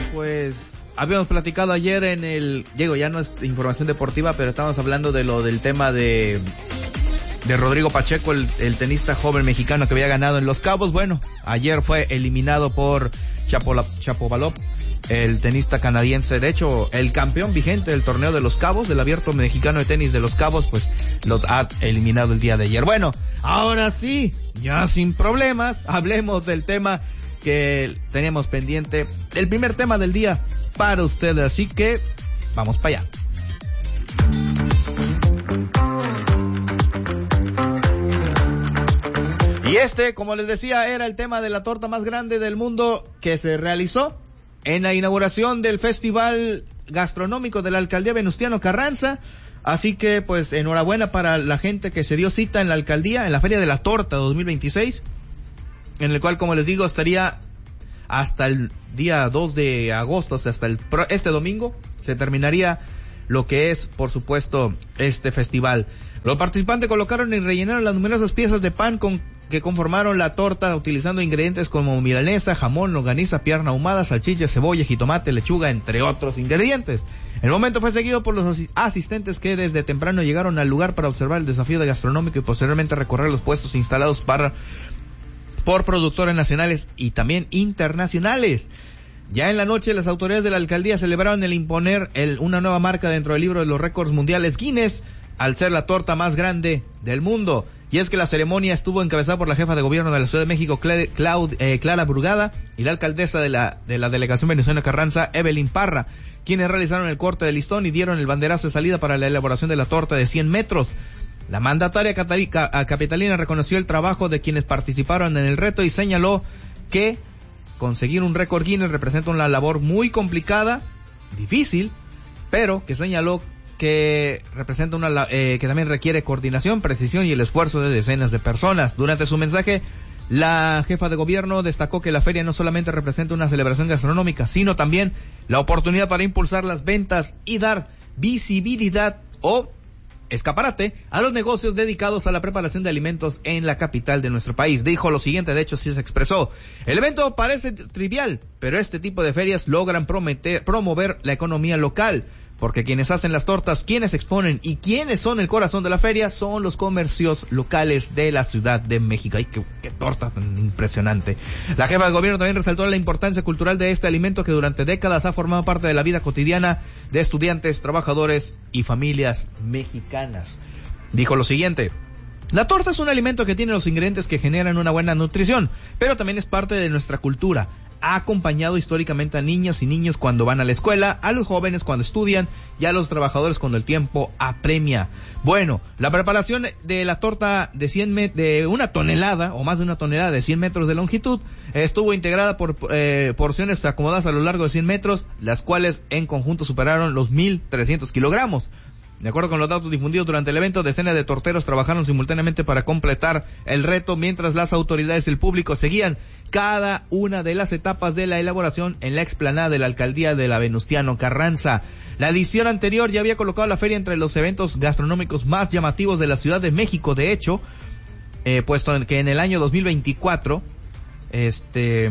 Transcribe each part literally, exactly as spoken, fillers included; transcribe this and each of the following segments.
pues habíamos platicado ayer en el, Diego, ya no es información deportiva, pero estábamos hablando de lo del tema de de Rodrigo Pacheco, el, el tenista joven mexicano que había ganado en Los Cabos. Bueno, ayer fue eliminado por Chapola, Chapovalov, el tenista canadiense, de hecho, el campeón vigente del torneo de Los Cabos, del Abierto Mexicano de Tenis de Los Cabos, pues los ha eliminado el día de ayer. Bueno, ahora sí, ya sin problemas, hablemos del tema que teníamos pendiente, el primer tema del día para ustedes, así que vamos para allá. Y este, como les decía, era el tema de la torta más grande del mundo que se realizó en la inauguración del Festival Gastronómico de la Alcaldía Venustiano Carranza. Así que, pues, enhorabuena para la gente que se dio cita en la alcaldía, en la Feria de la Torta dos mil veintiséis, en el cual, como les digo, estaría hasta el día dos de agosto, o sea, hasta el este domingo, se terminaría lo que es, por supuesto, este festival. Los participantes colocaron y rellenaron las numerosas piezas de pan con que conformaron la torta, utilizando ingredientes como milanesa, jamón, longaniza, pierna ahumada, salchicha, cebolla, jitomate, lechuga, entre otros ingredientes. El momento fue seguido por los asistentes que desde temprano llegaron al lugar para observar el desafío de gastronómico y posteriormente recorrer los puestos instalados para por productores nacionales y también internacionales. Ya en la noche, las autoridades de la alcaldía celebraron el imponer el, una nueva marca dentro del libro de los récords mundiales Guinness, al ser la torta más grande del mundo. Y es que la ceremonia estuvo encabezada por la jefa de gobierno de la Ciudad de México, Cla- Claud, eh, Clara Brugada, y la alcaldesa de la, de la delegación Venustiano Carranza, Evelyn Parra, quienes realizaron el corte de listón y dieron el banderazo de salida para la elaboración de la torta de cien metros. La mandataria catalica, capitalina reconoció el trabajo de quienes participaron en el reto y señaló que conseguir un récord Guinness representa una labor muy complicada, difícil, pero que señaló que representa una eh, que también requiere coordinación, precisión y el esfuerzo de decenas de personas. Durante su mensaje, la jefa de gobierno destacó que la feria no solamente representa una celebración gastronómica, sino también la oportunidad para impulsar las ventas y dar visibilidad o escaparate a los negocios dedicados a la preparación de alimentos en la capital de nuestro país. Dijo lo siguiente, de hecho sí se expresó: el evento parece trivial, pero este tipo de ferias logran prometer, promover la economía local, porque quienes hacen las tortas, quienes exponen y quienes son el corazón de la feria son los comercios locales de la Ciudad de México. ¡Ay, qué, qué torta tan impresionante! La jefa de gobierno también resaltó la importancia cultural de este alimento que durante décadas ha formado parte de la vida cotidiana de estudiantes, trabajadores y familias mexicanas. Dijo lo siguiente: la torta es un alimento que tiene los ingredientes que generan una buena nutrición, pero también es parte de nuestra cultura. Ha acompañado históricamente a niñas y niños cuando van a la escuela, a los jóvenes cuando estudian y a los trabajadores cuando el tiempo apremia. Bueno, la preparación de la torta de cien met- de una tonelada o más de una tonelada de cien metros de longitud estuvo integrada por eh, porciones acomodadas a lo largo de cien metros, las cuales en conjunto superaron los mil trescientos kilogramos. De acuerdo con los datos difundidos durante el evento, decenas de torteros trabajaron simultáneamente para completar el reto, mientras las autoridades y el público seguían cada una de las etapas de la elaboración en la explanada de la alcaldía de la Venustiano Carranza. La edición anterior ya había colocado la feria entre los eventos gastronómicos más llamativos de la Ciudad de México. De hecho, eh, puesto en que en el año dos mil veinticuatro, este,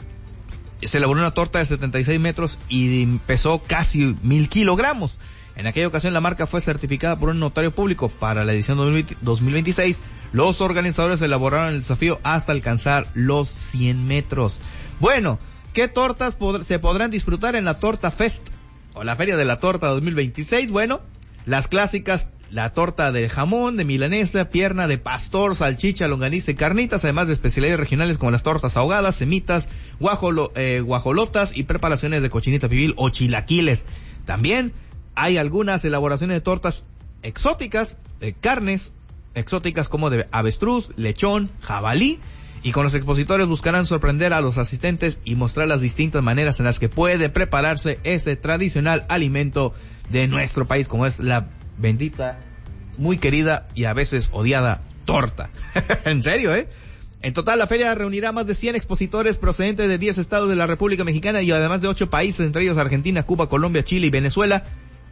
se elaboró una torta de setenta y seis metros y pesó casi mil kilogramos. En aquella ocasión la marca fue certificada por un notario público. Para la edición dos mil veintiséis, los organizadores elaboraron el desafío hasta alcanzar los cien metros. Bueno, ¿qué tortas pod- se podrán disfrutar en la Torta Fest o la Feria de la Torta dos mil veintiséis? Bueno, las clásicas, la torta de jamón, de milanesa, pierna de pastor, salchicha, longaniza y carnitas, además de especialidades regionales como las tortas ahogadas, semitas, guajolo, eh, guajolotas y preparaciones de cochinita pibil o chilaquiles. También hay algunas elaboraciones de tortas exóticas, de carnes exóticas como de avestruz, lechón, jabalí, y con los expositores buscarán sorprender a los asistentes y mostrar las distintas maneras en las que puede prepararse ese tradicional alimento de nuestro país, como es la bendita, muy querida y a veces odiada torta. En serio, ¿eh? En total, la feria reunirá más de cien expositores procedentes de diez estados de la República Mexicana y además de ocho países, entre ellos Argentina, Cuba, Colombia, Chile y Venezuela,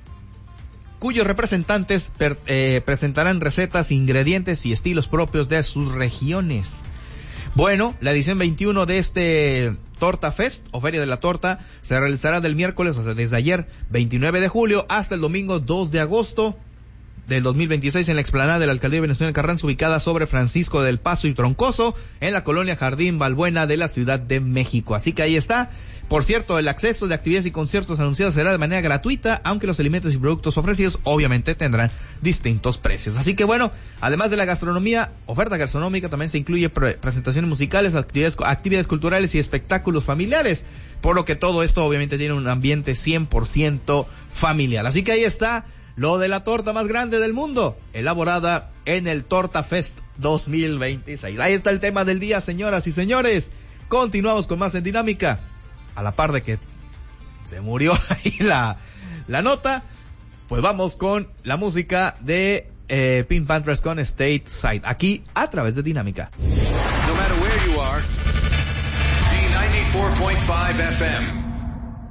cuyos representantes per, eh, presentarán recetas, ingredientes y estilos propios de sus regiones. Bueno, la edición veintiuno de este Torta Fest, o Feria de la Torta, se realizará del miércoles, o sea, desde ayer, veintinueve de julio, hasta el domingo dos de agosto del dos mil veintiséis en la explanada de la Alcaldía Venustiano Carranza, ubicada sobre Francisco del Paso y Troncoso, en la colonia Jardín Balbuena de la Ciudad de México. Así que ahí está. Por cierto, el acceso de actividades y conciertos anunciados será de manera gratuita, aunque los alimentos y productos ofrecidos obviamente tendrán distintos precios. Así que bueno, además de la gastronomía, oferta gastronómica, también se incluye pre- presentaciones musicales, actividades, actividades culturales y espectáculos familiares, por lo que todo esto obviamente tiene un ambiente cien por ciento familiar. Así que ahí está lo de la torta más grande del mundo, elaborada en el Torta Fest dos mil veintiséis. Ahí está el tema del día, señoras y señores. Continuamos con más en Dinámica. A la par de que se murió ahí la, la nota, pues vamos con la música de eh, Pink Panthers con Stateside, aquí a través de Dinámica. No matter where you are, D ninety-four point five F M.